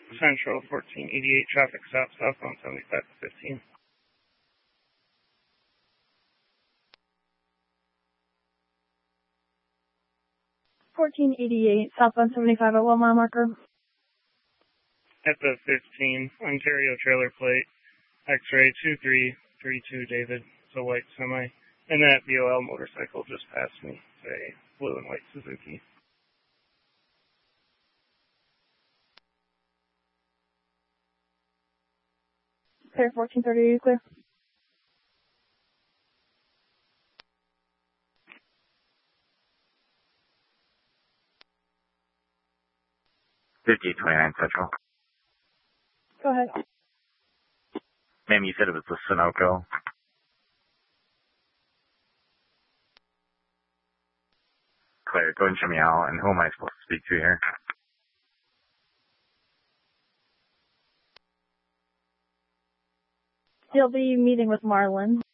Central 1488 traffic stop southbound 75 to 15. Southbound 75 at what mile marker? At the 15, Ontario trailer plate, X-ray 2332 David. It's a white semi. And that BOL motorcycle just passed me. It's a blue and white Suzuki. Clear 1430, clear. Central. Go ahead. Ma'am, you said it was the Sunoco. Claire, go ahead and show me out. And who am I supposed to speak to here? He'll be meeting with Marlon.